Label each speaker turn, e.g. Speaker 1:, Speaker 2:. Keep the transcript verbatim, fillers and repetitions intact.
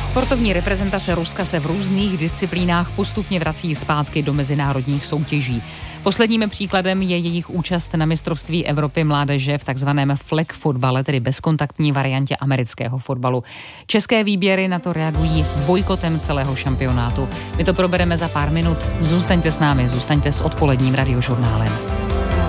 Speaker 1: Sportovní reprezentace Ruska se v různých disciplínách postupně vrací zpátky do mezinárodních soutěží. Posledním příkladem je jejich účast na mistrovství Evropy mládeže v takzvaném flag fotbale, tedy bezkontaktní variantě amerického fotbalu. České výběry na to reagují bojkotem celého šampionátu. My to probereme za pár minut. Zůstaňte s námi, zůstaňte s odpoledním radiožurnálem.